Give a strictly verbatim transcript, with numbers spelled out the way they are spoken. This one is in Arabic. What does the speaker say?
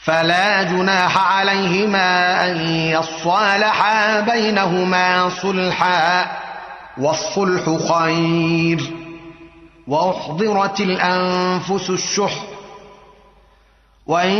فلا جناح عليهما أن يصالحا بينهما صلحا والصلح خير وأحضرت الأنفس الشح وإن